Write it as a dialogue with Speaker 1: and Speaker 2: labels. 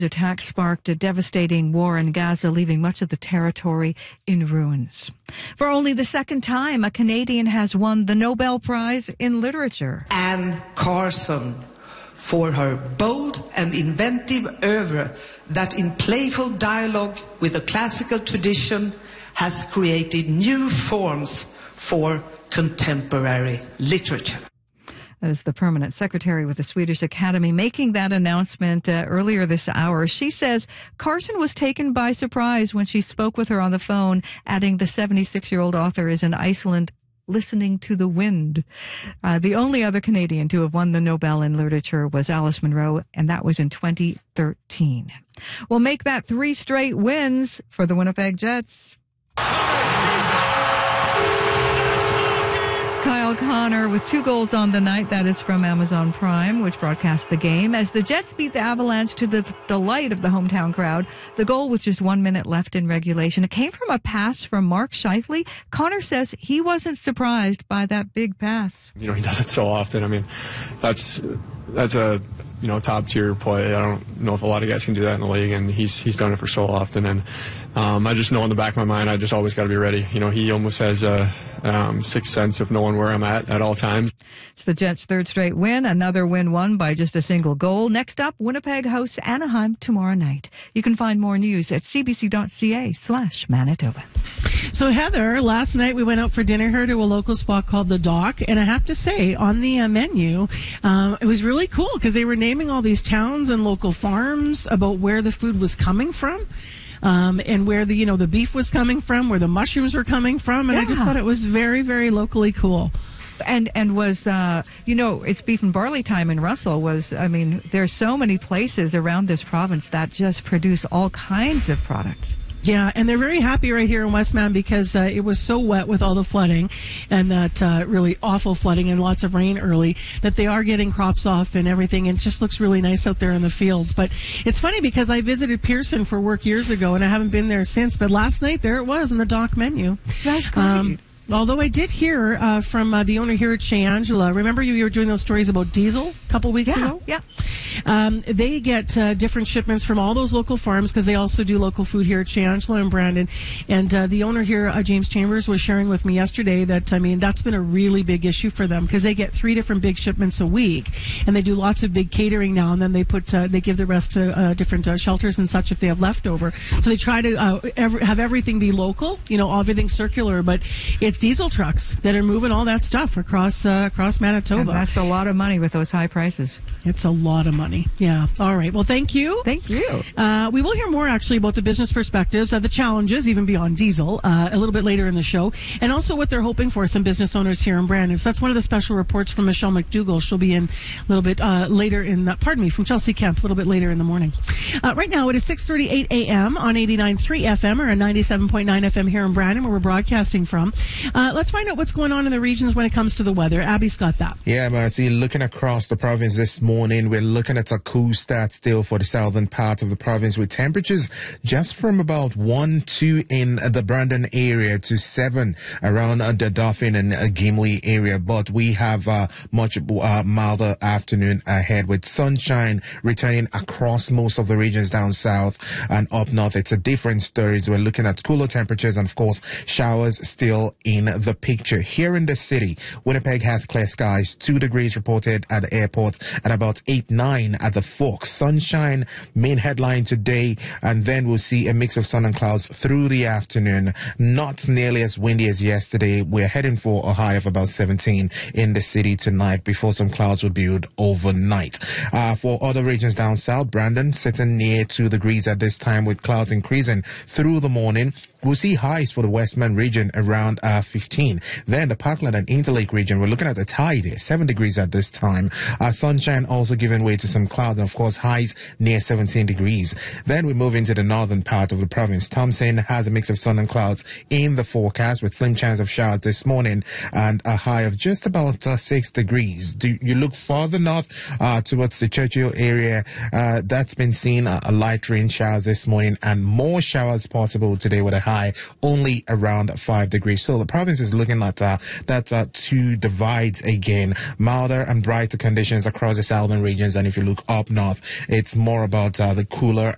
Speaker 1: Attack sparked a devastating war in Gaza, leaving much of the territory in ruins. For only the second time, a Canadian has won the Nobel Prize in Literature.
Speaker 2: Anne Carson, for her bold and inventive oeuvre that in playful dialogue with the classical tradition has created new forms for contemporary literature.
Speaker 1: As the permanent secretary with the Swedish Academy making that announcement earlier this hour. She says Carson was taken by surprise when she spoke with her on the phone, adding the 76-year-old author is in Iceland listening to the wind. The only other Canadian to have won the Nobel in Literature was Alice Munro, and that was in 2013. We'll make that 3 straight wins for the Winnipeg Jets. Kyle Connor with 2 goals on the night. That is from Amazon Prime, which broadcasts the game. As the Jets beat the Avalanche to the delight of the hometown crowd, the goal with just 1 minute left in regulation. It came from a pass from Mark Scheifele. Connor says he wasn't surprised by that big pass.
Speaker 3: He does it so often. I mean, that's a top tier play. I don't know if a lot of guys can do that in the league, and he's done it for so often. And I just know in the back of my mind, I just always got to be ready. He almost has a sixth sense of knowing where I'm at all times.
Speaker 1: It's the Jets' 3rd straight win. Another win won by just a single goal. Next up, Winnipeg hosts Anaheim tomorrow night. You can find more news at cbc.ca/Manitoba.
Speaker 4: So Heather, last night we went out for dinner here to a local spot called The Dock, and I have to say, on the menu, it was really cool because they were naming all these towns and local farms about where the food was coming from. And where the beef was coming from, where the mushrooms were coming from, and I just thought it was very, very locally cool.
Speaker 1: And was it's beef and barley time in Russell. There's so many places around this province that just produce all kinds of products.
Speaker 4: Yeah, and they're very happy right here in Westman because it was so wet with all the flooding and that really awful flooding and lots of rain early that they are getting crops off and everything, and it just looks really nice out there in the fields. But it's funny because I visited Pearson for work years ago and I haven't been there since, but last night there it was in the Dock menu.
Speaker 1: That's great.
Speaker 4: Although I did hear from the owner here at Chez Angela, remember you were doing those stories about diesel a couple weeks ago?
Speaker 1: Yeah.
Speaker 4: They get different shipments from all those local farms because they also do local food here at Chez Angela and Brandon. And the owner here, James Chambers, was sharing with me yesterday that, that's been a really big issue for them because they get 3 different big shipments a week. And they do lots of big catering now, and then they give the rest to different shelters and such if they have leftover. So they try to have everything be local, everything circular, but it's diesel trucks that are moving all that stuff across Manitoba.
Speaker 1: And that's a lot of money with those high prices.
Speaker 4: It's a lot of money. Yeah. All right. Well, thank you.
Speaker 1: Thank you.
Speaker 4: We will hear more actually about the business perspectives, the challenges, even beyond diesel, a little bit later in the show, and also what they're hoping for some business owners here in Brandon. So that's one of the special reports from Michelle McDougall. She'll be in a little bit later from Chelsea Kemp, a little bit later in the morning. Right now it is 6:38 a.m. on 89.3 FM or 97.9 FM here in Brandon, where we're broadcasting from. Let's find out what's going on in the regions when it comes to the weather. Abby's got that.
Speaker 5: Yeah, Marcy, looking across the province this morning, we're looking at a cool start still for the southern part of the province with temperatures just from about 1-2 in the Brandon area to 7 around the Dauphin and Gimli area. But we have much milder afternoon ahead with sunshine returning across most of the regions down south and up north. It's a different story. We're looking at cooler temperatures and, of course, showers still in the picture. Here in the city, Winnipeg has clear skies, 2 degrees reported at the airport and about 8-9 at the Forks. Sunshine, main headline today, and then we'll see a mix of sun and clouds through the afternoon. Not nearly as windy as yesterday. We're heading for a high of about 17 in the city tonight before some clouds will build overnight. For other regions down south, Brandon sitting near 2 degrees at this time with clouds increasing through the morning. We'll see highs for the Westman region around 15. Then the Parkland and Interlake region, we're looking at a high there, 7 degrees at this time. Sunshine also giving way to some clouds and, of course, highs near 17 degrees. Then we move into the northern part of the province. Thompson has a mix of sun and clouds in the forecast with slim chance of showers this morning and a high of just about 6 degrees. Do you look farther north towards the Churchill area? That's been seen a light rain showers this morning and more showers possible today with a high only around 5 degrees. So the province is looking at that 2 divides again. Milder and brighter conditions across the southern regions, and if you look up north, it's more about the cooler